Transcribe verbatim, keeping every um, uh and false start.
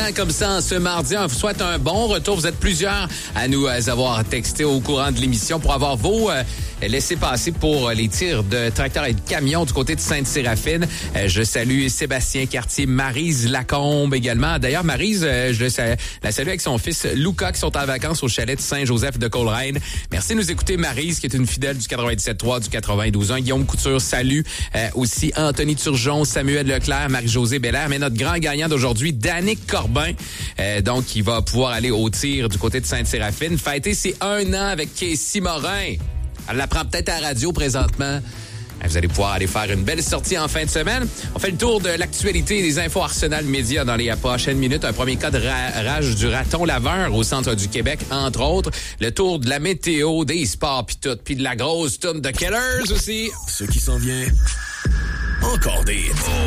matin comme ça, ce mardi. On vous souhaite un bon retour. Vous êtes plusieurs à nous avoir texté au courant de l'émission pour avoir vos euh, laissez-passer pour les tirs de tracteurs et de camions du côté de Sainte-Séraphine. Euh, je salue Sébastien Cartier, Maryse Lacombe également. D'ailleurs, Maryse, euh, je la salue avec son fils Luca qui sont en vacances au chalet de Saint-Joseph de Coleraine. Merci de nous écouter, Maryse, qui est une fidèle du quatre-vingt-dix-sept trois, du quatre-vingt-douze un. Guillaume Couture, salut. Euh, aussi Anthony Turgeon, Samuel Leclerc, Marie-Josée Belair. Mais notre grand gagnant d'aujourd'hui, Danick Corbin, euh, donc qui va pouvoir aller au tir du côté de Sainte-Séraphine, fêter ses un an avec Casey Morin. Elle l'apprend peut-être à la radio présentement. Vous allez pouvoir aller faire une belle sortie en fin de semaine. On fait le tour de l'actualité des infos Arsenal Média dans les prochaines minutes. Un premier cas de ra- rage du raton laveur au centre du Québec, entre autres. Le tour de la météo, des sports pis tout. Puis de la grosse toune de Killers aussi. Ce qui s'en vient, encore des...